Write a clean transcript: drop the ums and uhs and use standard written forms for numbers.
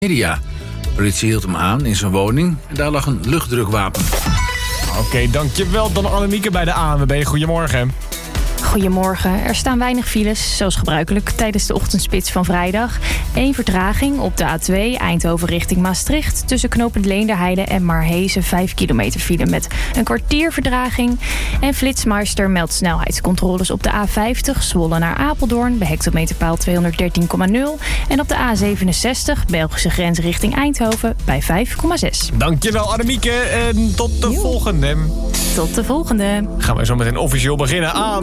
media. De politie hield hem aan in zijn woning en daar lag een luchtdrukwapen. Oké, dankjewel dan Annemieke bij de ANWB. Goedemorgen. Goedemorgen. Er staan weinig files, zoals gebruikelijk, tijdens de ochtendspits van vrijdag. 1 vertraging op de A2 Eindhoven richting Maastricht. Tussen knooppunt Leenderheide en Marhezen 5 kilometer file met een kwartier vertraging. En Flitsmeister meldt snelheidscontroles op de A50 Zwolle naar Apeldoorn bij hectometerpaal 213,0. En op de A67 Belgische grens richting Eindhoven bij 5,6. Dankjewel Annemieke en tot de volgende. Tot de volgende. Gaan we zo meteen officieel beginnen aan